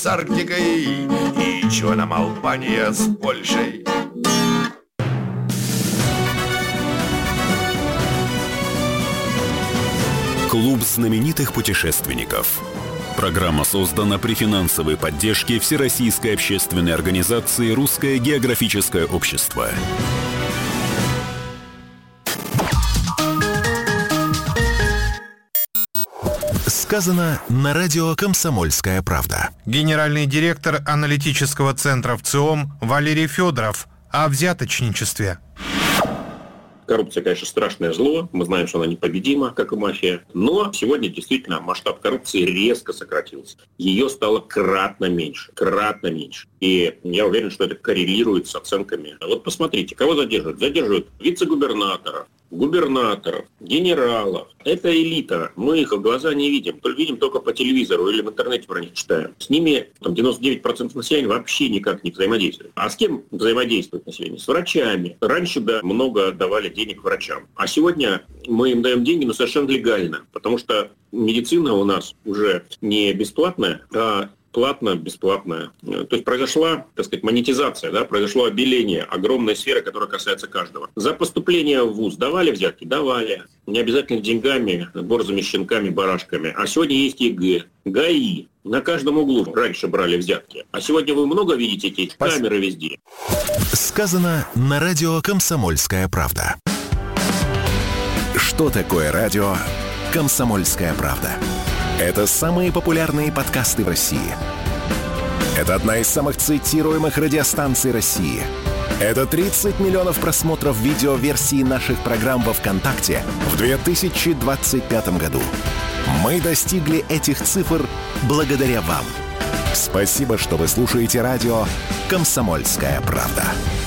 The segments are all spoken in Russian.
с Арктикой и чё нам Албания с Польшей. Клуб знаменитых путешественников. Программа создана при финансовой поддержке Всероссийской общественной организации «Русское географическое общество». Сказано на радио «Комсомольская правда». Генеральный директор аналитического центра ВЦИОМ Валерий Федоров о взяточничестве. Коррупция, конечно, страшное зло. Мы знаем, что она непобедима, как и мафия. Но сегодня действительно масштаб коррупции резко сократился. Ее стало кратно меньше. Кратно меньше. И я уверен, что это коррелирует с оценками. Вот посмотрите, кого задерживают? Задерживают вице-губернаторов, губернаторов, генералов. Это элита. Мы их в глаза не видим. Видим только по телевизору или в интернете про них читаем. С ними 99% населения вообще никак не взаимодействует. А с кем взаимодействует население? С врачами. Раньше много давали денег врачам. А сегодня мы им даем деньги, но совершенно легально. Потому что медицина у нас уже не бесплатная, а платно-бесплатная. То есть произошла, так сказать, монетизация, да, произошло обеление огромной сферы, которая касается каждого. За поступление в вуз давали взятки? Давали. Не обязательно деньгами, борзыми щенками, барашками. А сегодня есть ЕГЭ, ГАИ. На каждом углу раньше брали взятки. А сегодня вы много видите эти камеры везде. Сказано на радио «Комсомольская правда». Что такое радио «Комсомольская правда»? Это самые популярные подкасты в России. Это одна из самых цитируемых радиостанций России. Это 30 миллионов просмотров видеоверсии наших программ во ВКонтакте в 2025 году. Мы достигли этих цифр благодаря вам. Спасибо, что вы слушаете радио «Комсомольская правда».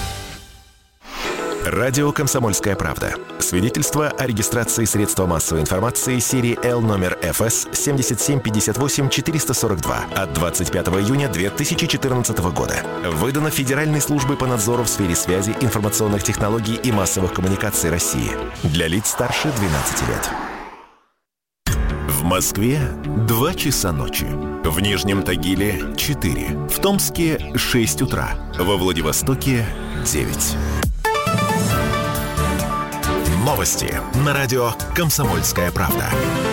Радио «Комсомольская правда». Свидетельство о регистрации средства массовой информации серии L номер ФС 7758-442 от 25 июня 2014 года. Выдано Федеральной службой по надзору в сфере связи, информационных технологий и массовых коммуникаций России. Для лиц старше 12 лет. В Москве 2 часа ночи. В Нижнем Тагиле 4. В Томске 6 утра. Во Владивостоке 9. Новости на радио «Комсомольская правда».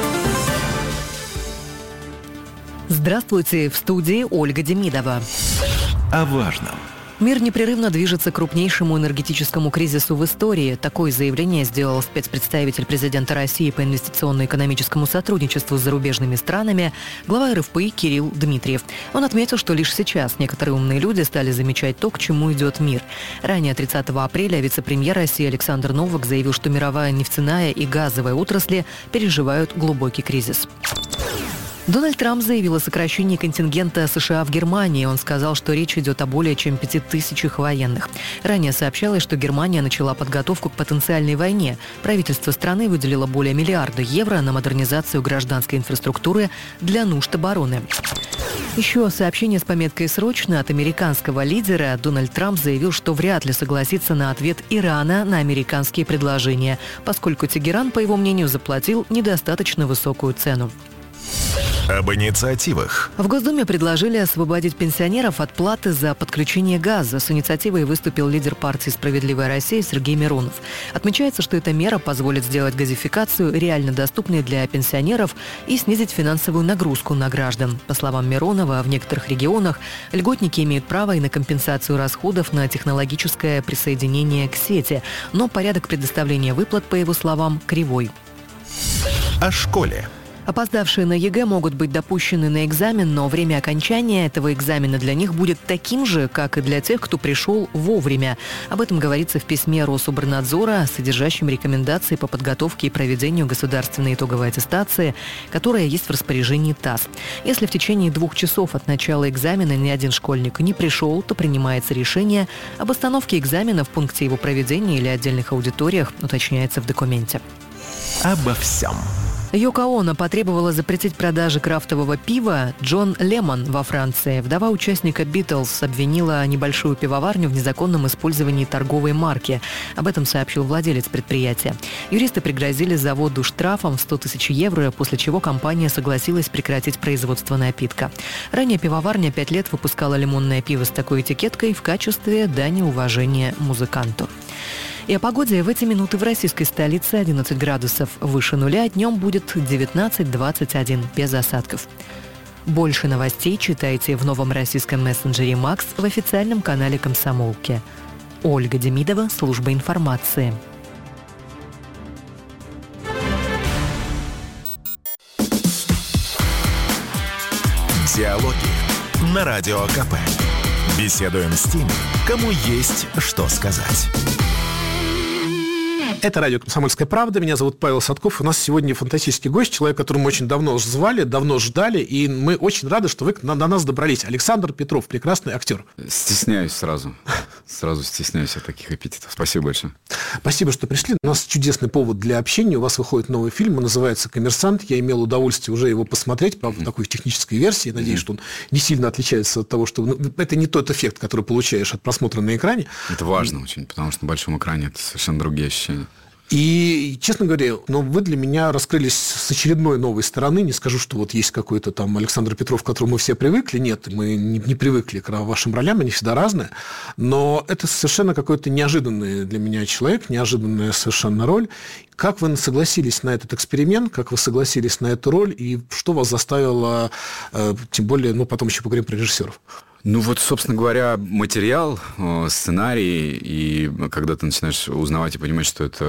Здравствуйте, в студии Ольга Демидова. О важном. Мир непрерывно движется к крупнейшему энергетическому кризису в истории. Такое заявление сделал спецпредставитель президента России по инвестиционно-экономическому сотрудничеству с зарубежными странами, глава РФПИ Кирилл Дмитриев. Он отметил, что лишь сейчас некоторые умные люди стали замечать то, к чему идет мир. Ранее 30 апреля вице-премьер России Александр Новак заявил, что мировая нефтяная и газовая отрасли переживают глубокий кризис. Дональд Трамп заявил о сокращении контингента США в Германии. Он сказал, что речь идет о более чем 5000 военных. Ранее сообщалось, что Германия начала подготовку к потенциальной войне. Правительство страны выделило более $1 миллиарда на модернизацию гражданской инфраструктуры для нужд обороны. Еще сообщение с пометкой «Срочно» от американского лидера. Дональд Трамп заявил, что вряд ли согласится на ответ Ирана на американские предложения, поскольку Тегеран, по его мнению, заплатил недостаточно высокую цену. Об инициативах. В Госдуме предложили освободить пенсионеров от платы за подключение газа. С инициативой выступил лидер партии «Справедливая Россия» Сергей Миронов. Отмечается, что эта мера позволит сделать газификацию реально доступной для пенсионеров и снизить финансовую нагрузку на граждан. По словам Миронова, в некоторых регионах льготники имеют право и на компенсацию расходов на технологическое присоединение к сети, но порядок предоставления выплат, по его словам, кривой. О школе. Опоздавшие на ЕГЭ могут быть допущены на экзамен, но время окончания этого экзамена для них будет таким же, как и для тех, кто пришел вовремя. Об этом говорится в письме Рособорнадзора, содержащем рекомендации по подготовке и проведению государственной итоговой аттестации, которая есть в распоряжении ТАСС. Если в течение 2 часов от начала экзамена ни один школьник не пришел, то принимается решение об остановке экзамена в пункте его проведения или отдельных аудиториях, уточняется в документе. Обо всем. Йоко Оно потребовала запретить продажи крафтового пива Джон Лемон во Франции. Вдова участника «Битлз» обвинила небольшую пивоварню в незаконном использовании торговой марки. Об этом сообщил владелец предприятия. Юристы пригрозили заводу штрафом в 100 тысяч евро, после чего компания согласилась прекратить производство напитка. Ранее пивоварня 5 лет выпускала лимонное пиво с такой этикеткой в качестве дани уважения музыканту. И о погоде. В эти минуты в российской столице 11 градусов выше нуля, днем будет 19-21 без осадков. Больше новостей читайте в новом российском мессенджере «Макс» в официальном канале «Комсомолки». Ольга Демидова, служба информации. Диалоги на Радио КП. Беседуем с теми, кому есть что сказать. Это радио «Комсомольская правда». Меня зовут Павел Садков. У нас сегодня фантастический гость, человек, которого мы очень давно звали, давно ждали, и мы очень рады, что вы до нас добрались. Александр Петров, прекрасный актер. Стесняюсь сразу. Сразу стесняюсь от таких эпитетов. Спасибо большое. Спасибо, что пришли. У нас чудесный повод для общения. У вас выходит новый фильм, он называется «Коммерсант». Я имел удовольствие уже его посмотреть, правда, в такой технической версии. Я надеюсь, что он не сильно отличается от того, что... это не тот эффект, который получаешь от просмотра на экране. Это важно очень, потому что на большом экране это совершенно другие ощущения. И, честно говоря, вы для меня раскрылись с очередной новой стороны. Не скажу, что вот есть какой-то там Александр Петров, к которому мы все привыкли. Нет, мы не привыкли к вашим ролям, они всегда разные. Но это совершенно какой-то неожиданный для меня человек, неожиданная совершенно роль. Как вы согласились на этот эксперимент, как вы согласились на эту роль, и что вас заставило, тем более, потом еще поговорим про режиссеров. Собственно говоря, материал, сценарий, и когда ты начинаешь узнавать и понимать, что это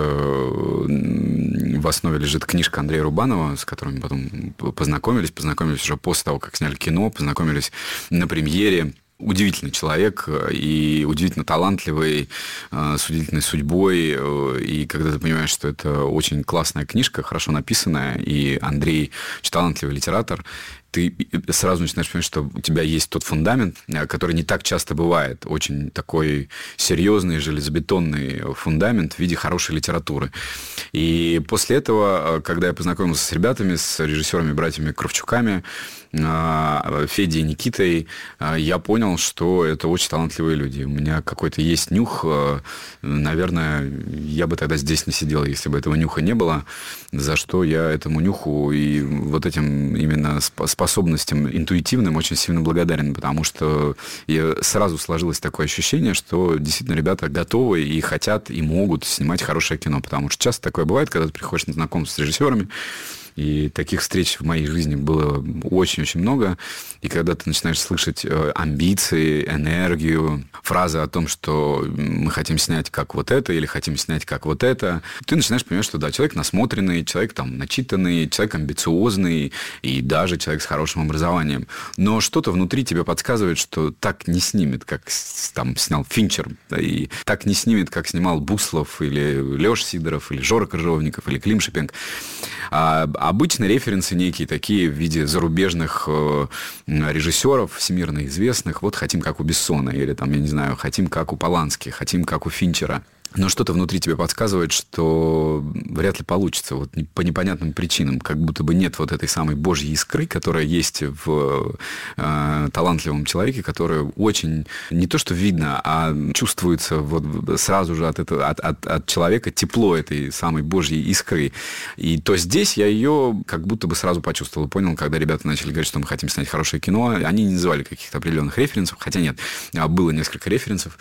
в основе лежит книжка Андрея Рубанова, с которым мы потом познакомились уже после того, как сняли кино, познакомились на премьере. Удивительный человек и удивительно талантливый, с удивительной судьбой. И когда ты понимаешь, что это очень классная книжка, хорошо написанная, и Андрей очень талантливый литератор, ты сразу начинаешь понимать, что у тебя есть тот фундамент, который не так часто бывает. Очень такой серьезный, железобетонный фундамент в виде хорошей литературы. И после этого, когда я познакомился с ребятами, с режиссерами, братьями Кравчуками, Федей и Никитой, я понял, что это очень талантливые люди. У меня какой-то есть нюх. Наверное, я бы тогда здесь не сидел, если бы этого нюха не было. За что я этому нюху и вот этим именно способностям интуитивным очень сильно благодарен, потому что сразу сложилось такое ощущение, что действительно ребята готовы и хотят, и могут снимать хорошее кино. Потому что часто такое бывает, когда ты приходишь на знакомство с режиссерами, и таких встреч в моей жизни было очень-очень много. И когда ты начинаешь слышать амбиции, энергию, фразы о том, что мы хотим снять как вот это или хотим снять как вот это, ты начинаешь понимать, что да, человек насмотренный, человек начитанный, человек амбициозный и даже человек с хорошим образованием. Но что-то внутри тебе подсказывает, что так не снимет, как там снял Финчер, да, и так не снимет, как снимал Буслов или Леша Сидоров, или Жора Крыжовников, или Клим Шипенко. Обычно референсы некие такие в виде зарубежных режиссеров, всемирно известных. Вот хотим как у Бессона, или там, я не знаю, хотим как у Полански, хотим как у Финчера. Но что-то внутри тебе подсказывает, что вряд ли получится. Вот по непонятным причинам. Как будто бы нет вот этой самой божьей искры, которая есть в талантливом человеке, которая очень не то что видно, а чувствуется вот сразу же от человека тепло этой самой божьей искры. И то здесь я ее как будто бы сразу почувствовал. Понял, когда ребята начали говорить, что мы хотим снять хорошее кино. Они не называли каких-то определенных референсов. Хотя нет, было несколько референсов,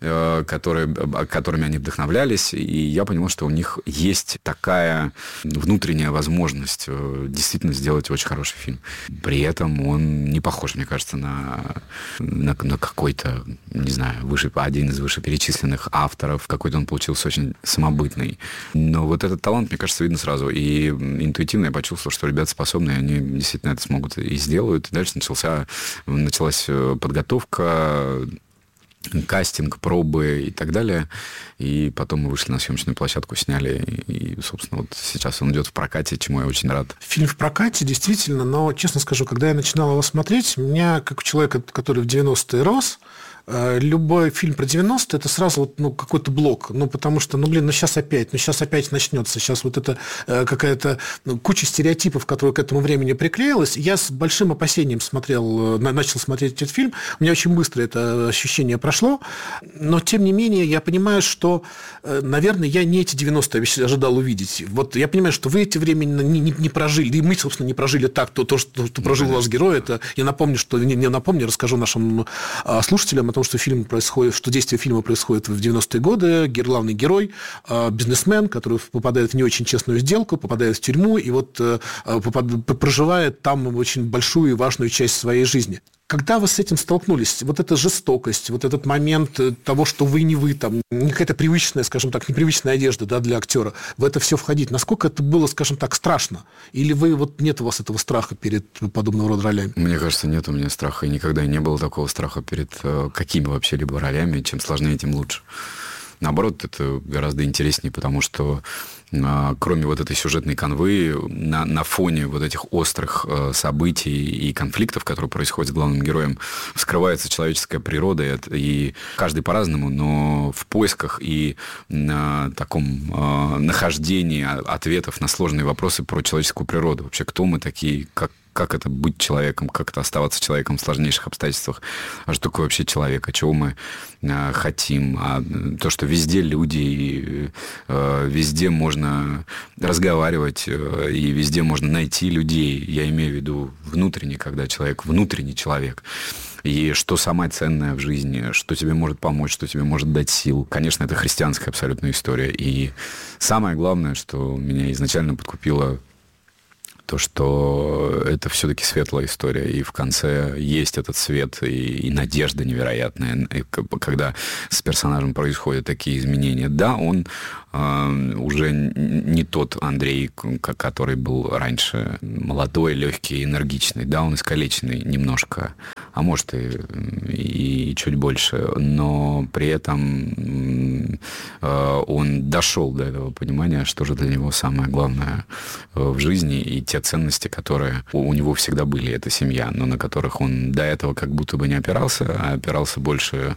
которыми они вдохновлялись, и я понимал, что у них есть такая внутренняя возможность действительно сделать очень хороший фильм. При этом он не похож, мне кажется, на какой-то, не знаю, один из вышеперечисленных авторов. Какой-то он получился очень самобытный. Но вот этот талант, мне кажется, видно сразу. И интуитивно я почувствовал, что ребята способны, они действительно это смогут и сделают. И дальше началась подготовка, кастинг, пробы и так далее. И потом мы вышли на съемочную площадку, сняли. И, собственно, вот сейчас он идет в прокате, чему я очень рад. Фильм в прокате, действительно. Но, честно скажу, когда я начинал его смотреть, меня, как у человека, который в 90-е рос, любой фильм про 90-е, это сразу какой-то блок. Потому что, сейчас опять начнется. Сейчас вот это какая-то куча стереотипов, которые к этому времени приклеилась. Я с большим опасением начал смотреть этот фильм. У меня очень быстро это ощущение прошло. Но, тем не менее, я понимаю, что, наверное, я не эти 90-е ожидал увидеть. Вот я понимаю, что вы эти времена не прожили. И мы, собственно, не прожили так. То, что прожил ваш герой, это я напомню, расскажу нашим слушателям о том, что действие фильма происходит в 90-е годы. Главный герой, бизнесмен, который попадает в не очень честную сделку, попадает в тюрьму и проживает там очень большую и важную часть своей жизни. Когда вы с этим столкнулись, вот эта жестокость, вот этот момент того, что вы не вы, там, не какая-то привычная, скажем так, непривычная одежда, да, для актера, в это все входить, насколько это было, скажем так, страшно? Или нет у вас этого страха перед подобного рода ролями? Мне кажется, нет у меня страха, и никогда не было такого страха перед какими вообще-либо ролями. Чем сложнее, тем лучше. Наоборот, это гораздо интереснее, потому что кроме вот этой сюжетной канвы, на фоне вот этих острых событий и конфликтов, которые происходят с главным героем, вскрывается человеческая природа, и каждый по-разному, но в поисках и таком нахождении ответов на сложные вопросы про человеческую природу. Вообще, кто мы такие, как это быть человеком, как это оставаться человеком в сложнейших обстоятельствах, а что такое вообще человек, а чего мы хотим, а то, что везде люди, и везде можно разговаривать, и везде можно найти людей, я имею в виду внутренне, когда человек внутренний человек, и что самое ценное в жизни, что тебе может помочь, что тебе может дать сил. Конечно, это христианская абсолютно история, и самое главное, что меня изначально подкупило, то, что это все-таки светлая история, и в конце есть этот свет и надежда невероятная, когда с персонажем происходят такие изменения. Да, он уже не тот Андрей, который был раньше, молодой, легкий, энергичный. Да, он искалеченный немножко, а может и чуть больше, но при этом он дошел до этого понимания, что же для него самое главное в жизни, и те ценности, которые у него всегда были, это семья, но на которых он до этого как будто бы не опирался, а опирался больше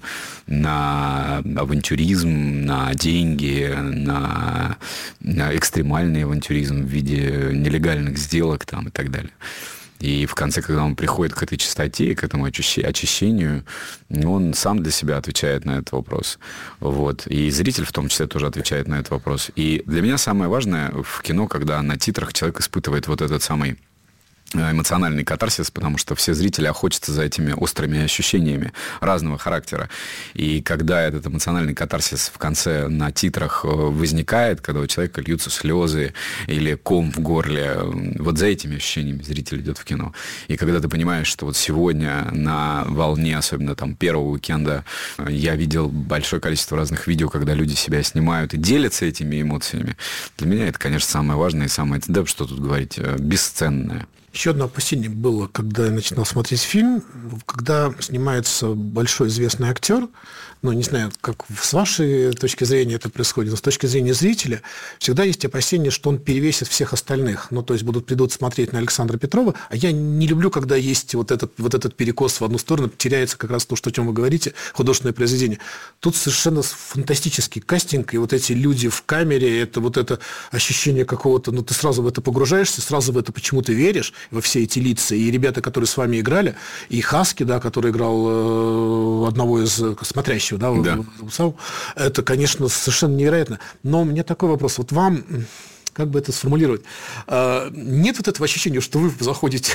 на авантюризм, на деньги, на экстремальный авантюризм в виде нелегальных сделок там, и так далее. И в конце, когда он приходит к этой чистоте, к этому очищению, он сам для себя отвечает на этот вопрос. Вот. И зритель в том числе тоже отвечает на этот вопрос. И для меня самое важное в кино, когда на титрах человек испытывает вот этот самый эмоциональный катарсис, потому что все зрители охотятся за этими острыми ощущениями разного характера. И когда этот эмоциональный катарсис в конце на титрах возникает, когда у человека льются слезы или ком в горле, вот за этими ощущениями зритель идет в кино. И когда ты понимаешь, что вот сегодня на волне, особенно там первого уикенда, я видел большое количество разных видео, когда люди себя снимают и делятся этими эмоциями, для меня это, конечно, самое важное и самое, да, что тут говорить, бесценное. Еще одно опасение было, когда я начинал смотреть фильм, когда снимается большой известный актер, не знаю, как с вашей точки зрения это происходит, но с точки зрения зрителя всегда есть опасение, что он перевесит всех остальных. То есть придут смотреть на Александра Петрова, а я не люблю, когда есть вот этот перекос в одну сторону, теряется как раз то, что о чем вы говорите, художественное произведение. Тут совершенно фантастический кастинг, и вот эти люди в камере, это ощущение какого-то, ты сразу в это погружаешься, сразу в это почему-то веришь, во все эти лица. И ребята, которые с вами играли, и Хаски, да, который играл одного из смотрящих, да. Это, конечно, совершенно невероятно. Но у меня такой вопрос. Вот вам, как бы это сформулировать, нет вот этого ощущения, что вы заходите,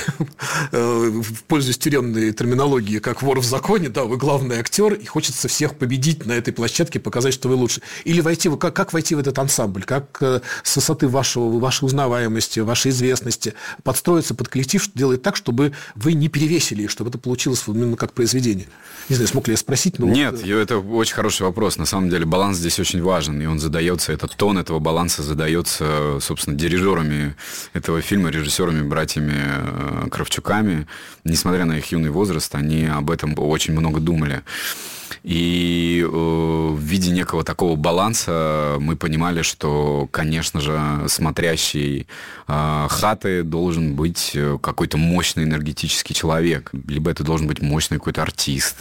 пользуясь тюремной терминологией, как вор в законе, да, вы главный актер, и хочется всех победить на этой площадке, показать, что вы лучше. Или как войти в этот ансамбль, как с высоты вашей узнаваемости, вашей известности подстроиться под коллектив, что делает так, чтобы вы не перевесили, чтобы это получилось именно как произведение. Не знаю, смог ли я спросить, но... Нет, это очень хороший вопрос. На самом деле баланс здесь очень важен, и он задается, этот тон этого баланса задается, собственно, дирижерами этого фильма, режиссерами, братьями Кравчуками. Несмотря на их юный возраст, они об этом очень много думали. И в виде некого такого баланса мы понимали, что, конечно же, смотрящий хаты должен быть какой-то мощный энергетический человек. Либо это должен быть мощный какой-то артист,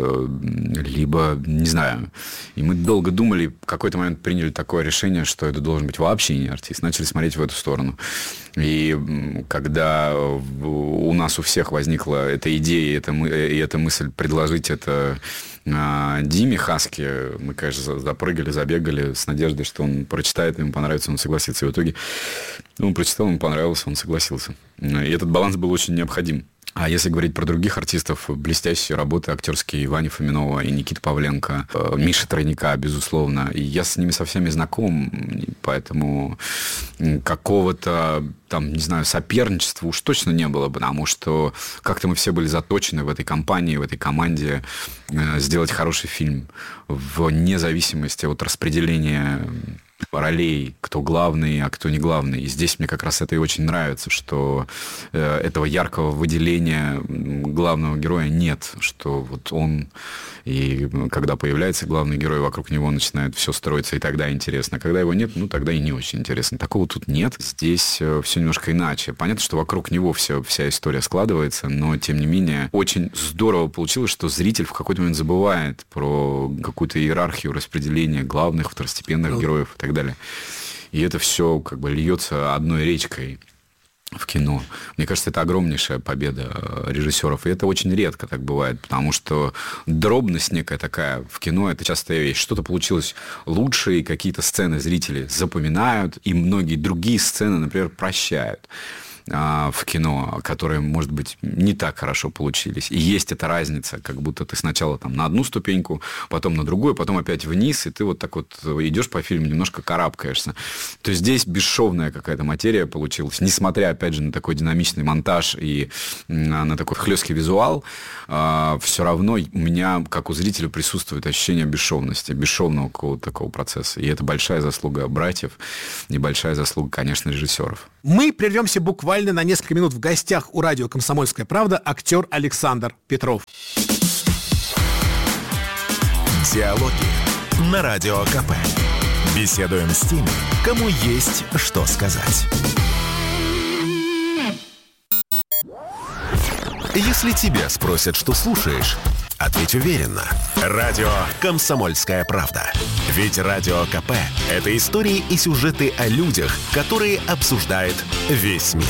либо, не знаю. И мы долго думали, в какой-то момент приняли такое решение, что это должен быть вообще не артист. Начали смотреть в эту сторону. И когда у нас у всех возникла эта идея и эта мысль предложить это Диме Хаски, мы, конечно, запрыгали, забегали с надеждой, что он прочитает, ему понравится, он согласится. И в итоге он прочитал, ему понравилось, он согласился. И этот баланс был очень необходим. А если говорить про других артистов, блестящие работы актерские Вани Фоминова и Никиты Павленко, Миши Тройника, безусловно. И я с ними со всеми знаком, поэтому какого-то, там, не знаю, соперничества уж точно не было, потому что как-то мы все были заточены в этой компании, в этой команде сделать хороший фильм вне зависимости от распределения ролей, кто главный, а кто не главный. И здесь мне как раз это и очень нравится, что этого яркого выделения главного героя нет, что вот он, и когда появляется главный герой, вокруг него начинает все строиться, и тогда интересно. А когда его нет, ну, тогда и не очень интересно. Такого тут нет. Здесь все немножко иначе. Понятно, что вокруг него вся история складывается, но, тем не менее, очень здорово получилось, что зритель в какой-то момент забывает про какую-то иерархию распределения главных, второстепенных героев и так далее. И это все как бы льется одной речкой в кино. Мне кажется, это огромнейшая победа режиссеров. И это очень редко так бывает, потому что дробность некая такая в кино – это частая вещь. Что-то получилось лучше, и какие-то сцены зрители запоминают, и многие другие сцены, например, прощают в кино, которые, может быть, не так хорошо получились. И есть эта разница, как будто ты сначала там на одну ступеньку, потом на другую, потом опять вниз, и ты вот так вот идешь по фильму, немножко карабкаешься. То есть здесь бесшовная какая-то материя получилась, несмотря, опять же, на такой динамичный монтаж и на такой хлесткий визуал, все равно у меня, как у зрителя, присутствует ощущение бесшовности, бесшовного какого-то такого процесса. И это большая заслуга братьев и большая заслуга, конечно, режиссеров. Мы прервемся буквально на несколько минут. В гостях у радио «Комсомольская правда» актер Александр Петров. Диалоги на Радио КП. Беседуем с теми, кому есть что сказать. Если тебя спросят, что слушаешь, ответь уверенно. Радио «Комсомольская правда». Ведь Радио КП – это истории и сюжеты о людях, которые обсуждает весь мир.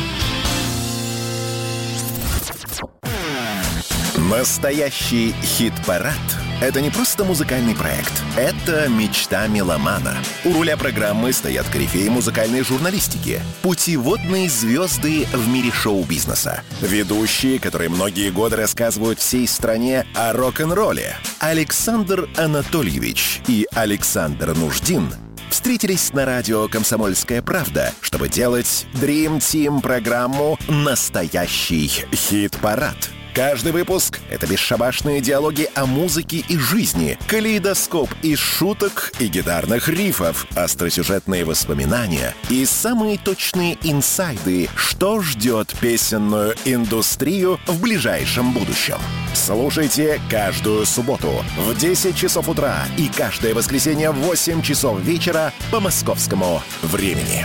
Настоящий хит-парад – это не просто музыкальный проект. Это мечта меломана. У руля программы стоят корифеи музыкальной журналистики, путеводные звезды в мире шоу-бизнеса, ведущие, которые многие годы рассказывают всей стране о рок-н-ролле. Александр Анатольевич и Александр Нуждин встретились на радио «Комсомольская правда», чтобы делать Dream Team программу «Настоящий хит-парад». Каждый выпуск — это бесшабашные диалоги о музыке и жизни, калейдоскоп из шуток и гитарных рифов, остросюжетные воспоминания и самые точные инсайды, что ждет песенную индустрию в ближайшем будущем. Слушайте каждую субботу в 10 часов утра и каждое воскресенье в 8 часов вечера по московскому времени.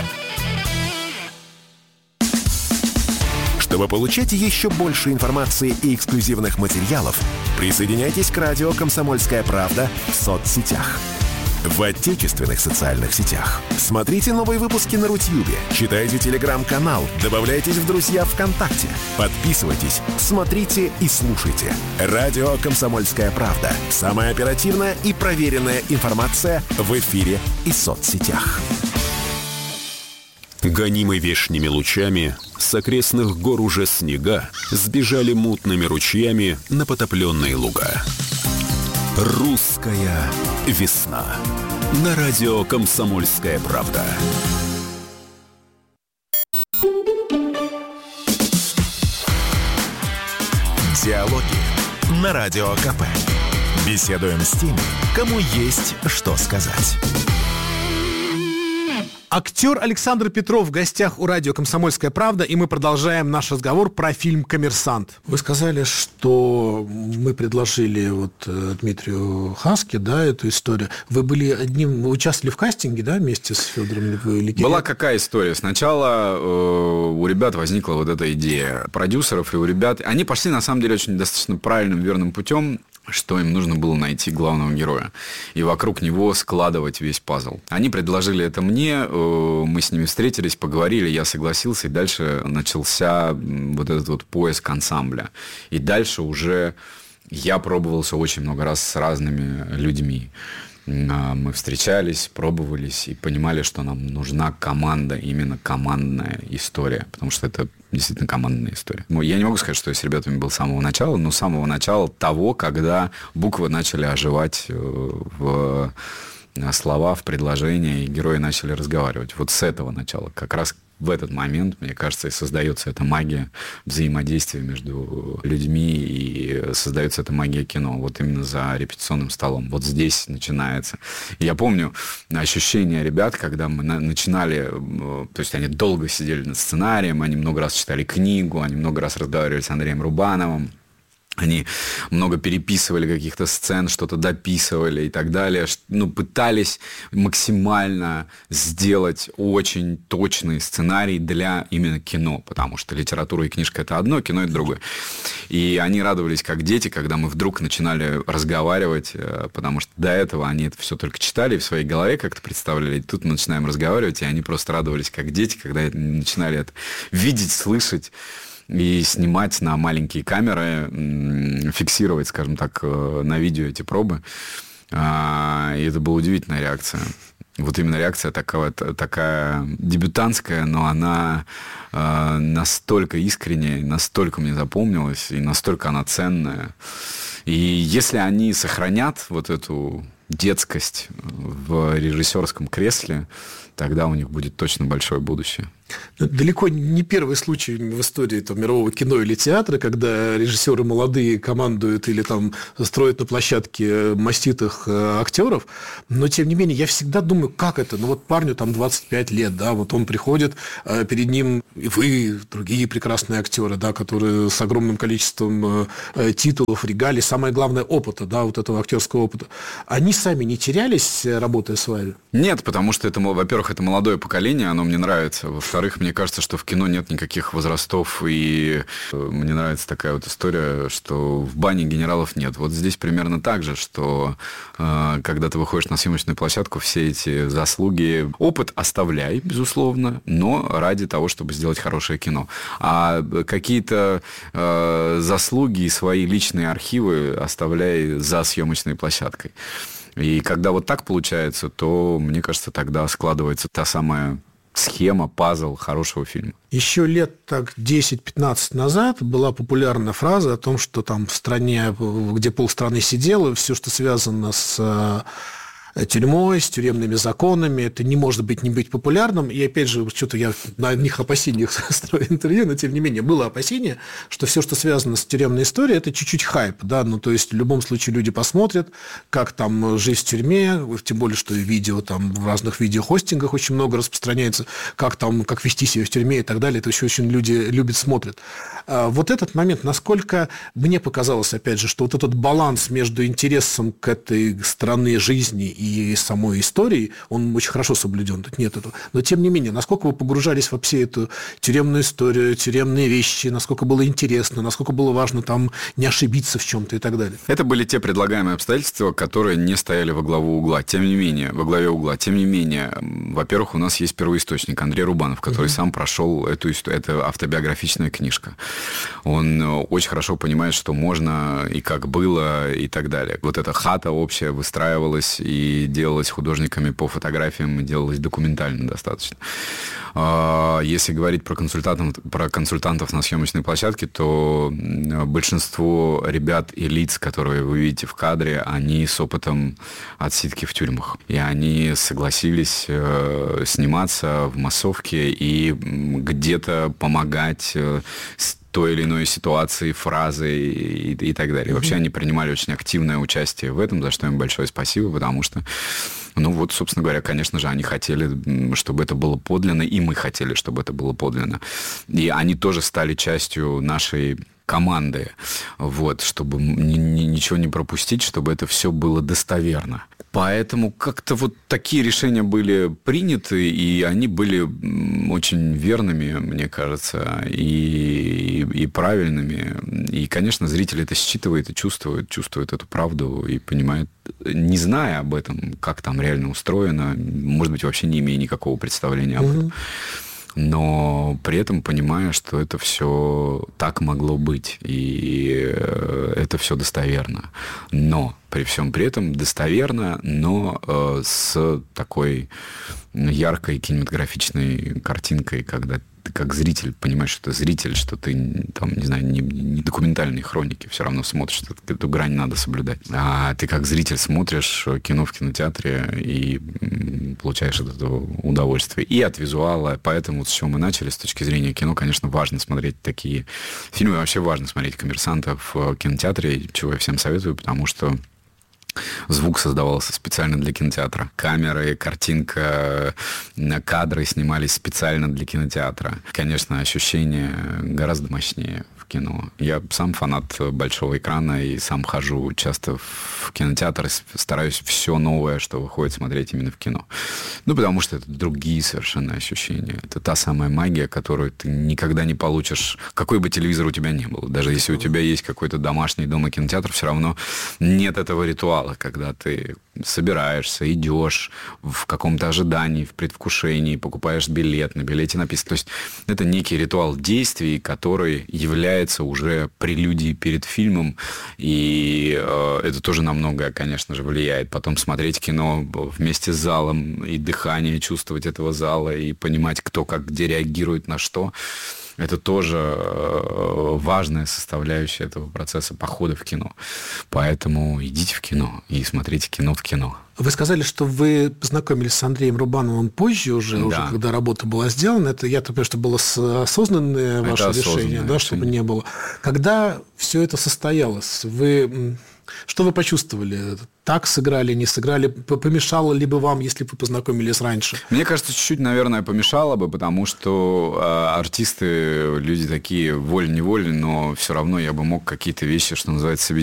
Чтобы получать еще больше информации и эксклюзивных материалов, присоединяйтесь к радио «Комсомольская правда» в соцсетях. В отечественных социальных сетях. Смотрите новые выпуски на Рутьюбе, читайте телеграм-канал, добавляйтесь в друзья ВКонтакте, подписывайтесь, смотрите и слушайте. Радио «Комсомольская правда». Самая оперативная и проверенная информация в эфире и соцсетях. Гонимы вешними лучами, с окрестных гор уже снега сбежали мутными ручьями на потопленные луга. Русская весна. На радио «Комсомольская правда». Диалоги на Радио КП. Беседуем с теми, кому есть что сказать. Актер Александр Петров в гостях у радио «Комсомольская правда», и мы продолжаем наш разговор про фильм «Коммерсант». Вы сказали, что мы предложили Дмитрию Хаске, эту историю. Вы вы участвовали в кастинге, вместе с Федором Ликиным? Была какая история? Сначала у ребят возникла эта идея продюсеров, и у ребят... Они пошли, на самом деле, очень достаточно правильным, верным путем, что им нужно было найти главного героя и вокруг него складывать весь пазл. Они предложили это мне, мы с ними встретились, поговорили, я согласился, и дальше начался этот поиск ансамбля. И дальше уже я пробовался очень много раз с разными людьми. Мы встречались, пробовались и понимали, что нам нужна команда, именно командная история, потому что это действительно командная история. Я не могу сказать, что я с ребятами был с самого начала, но с самого начала того, когда буквы начали оживать в слова, в предложения, и герои начали разговаривать. С этого начала, как раз в этот момент, мне кажется, и создается эта магия взаимодействия между людьми, и создается эта магия кино. Именно за репетиционным столом. Здесь начинается. И я помню ощущение ребят, когда мы начинали, то есть они долго сидели над сценарием, они много раз читали книгу, они много раз разговаривали с Андреем Рубановым. Они много переписывали каких-то сцен, что-то дописывали и так далее. Пытались максимально сделать очень точный сценарий для именно кино, потому что литература и книжка – это одно, кино – это другое. И они радовались как дети, когда мы вдруг начинали разговаривать, потому что до этого они это все только читали, в своей голове как-то представляли. И тут мы начинаем разговаривать, и они просто радовались как дети, когда начинали это видеть, слышать. И снимать на маленькие камеры, фиксировать, скажем так, на видео эти пробы. И это была удивительная реакция. Именно реакция такая дебютантская, но она настолько искренняя, настолько мне запомнилась, и настолько она ценная. И если они сохранят эту детскость в режиссерском кресле, тогда у них будет точно большое будущее. Далеко не первый случай в истории мирового кино или театра, когда режиссеры молодые командуют или строят на площадке маститых актеров. Но, тем не менее, я всегда думаю, как это? Парню 25 лет, он приходит, перед ним и вы, другие прекрасные актеры, которые с огромным количеством титулов, регалий, самое главное, опыта, этого актерского опыта. Они сами не терялись, работая с вами? Нет, потому что это, во-первых, это молодое поколение, оно мне нравится. Во-вторых, мне кажется, что в кино нет никаких возрастов, и мне нравится такая история, что в бане генералов нет. Здесь примерно так же, что когда ты выходишь на съемочную площадку, все эти заслуги, опыт оставляй, безусловно, но ради того, чтобы сделать хорошее кино. А какие-то заслуги и свои личные архивы оставляй за съемочной площадкой. И когда так получается, то, мне кажется, тогда складывается та самая схема, пазл хорошего фильма. Еще лет 10-15 назад была популярна фраза о том, что в стране, где полстраны сидело, все, что связано с тюрьмой, с тюремными законами, это не может не быть популярным. И опять же, что-то я на одних опасениях строю интервью, но тем не менее было опасение, что все, что связано с тюремной историей, это чуть-чуть хайп, то есть в любом случае люди посмотрят, как жизнь в тюрьме, тем более, что видео в разных видеохостингах очень много распространяется, как вести себя в тюрьме и так далее, это еще очень люди любят, смотрят. Этот момент, насколько мне показалось, опять же, что этот баланс между интересом к этой стороне жизни и самой истории, он очень хорошо соблюден, тут нет этого. Но, тем не менее, насколько вы погружались во всю эту тюремную историю, тюремные вещи, насколько было интересно, насколько было важно не ошибиться в чем-то и так далее? Это были те предлагаемые обстоятельства, которые не стояли во главе угла. Тем не менее, во-первых, у нас есть первоисточник Андрей Рубанов, который сам прошел эту историю. Это автобиографичная книжка. Он очень хорошо понимает, что можно и как было и так далее. Эта хата общая выстраивалась и делалась художниками по фотографиям, и делалась документально достаточно. Если говорить про консультантов на съемочной площадке, то большинство ребят и лиц, которые вы видите в кадре, они с опытом отсидки в тюрьмах. И они согласились сниматься в массовке и где-то помогать той или иной ситуации, фразы и так далее. Вообще они принимали очень активное участие в этом, за что им большое спасибо, потому что, собственно говоря, конечно же, они хотели, чтобы это было подлинно, и мы хотели, чтобы это было подлинно. И они тоже стали частью нашей команды, чтобы ничего не пропустить, чтобы это все было достоверно. Поэтому как-то такие решения были приняты, и они были очень верными, мне кажется, и правильными. И, конечно, зритель это считывает и чувствует эту правду и понимает, не зная об этом, как там реально устроено, может быть, вообще не имея никакого представления об этом. Но при этом понимая, что это все так могло быть, и это все достоверно. Но при всем при этом достоверно, но с такой яркой кинематографичной картинкой, когда ты как зритель понимаешь, что ты зритель, что ты, там, не знаю, не документальные хроники, все равно смотришь, что эту грань надо соблюдать. А ты как зритель смотришь кино в кинотеатре и получаешь от этого удовольствие. И от визуала. Поэтому с чего мы начали, с точки зрения кино, конечно, важно смотреть такие фильмы. Вообще важно смотреть «Коммерсантов» в кинотеатре, чего я всем советую, потому что звук создавался специально для кинотеатра. Камеры, картинка, кадры снимались специально для кинотеатра. Конечно, ощущения гораздо мощнее в кино. Я сам фанат большого экрана и сам хожу часто в кинотеатр и стараюсь все новое, что выходит, смотреть именно в кино. Потому что это другие совершенно ощущения. Это та самая магия, которую ты никогда не получишь, какой бы телевизор у тебя ни был. Даже если у тебя есть какой-то домашний дома кинотеатр, все равно нет этого ритуала, когда ты собираешься, идешь в каком-то ожидании, в предвкушении, покупаешь билет, на билете написано. То есть это некий ритуал действий, который является уже прелюдией перед фильмом, и это тоже на многое, конечно же, влияет. Потом смотреть кино вместе с залом, и дыхание чувствовать этого зала, и понимать, кто как где реагирует на что. Это тоже важная составляющая этого процесса похода в кино. Поэтому идите в кино и смотрите кино в кино. Вы сказали, что вы познакомились с Андреем Рубановым позже уже когда работа была сделана. Это, я понимаю, что было осознанное ваше решение, чтобы не было. Когда все это состоялось, что вы почувствовали? Так сыграли, не сыграли? Помешало ли бы вам, если бы вы познакомились раньше? Мне кажется, чуть-чуть, наверное, помешало бы, потому что артисты, люди такие волей-неволей, но все равно я бы мог какие-то вещи, что называется,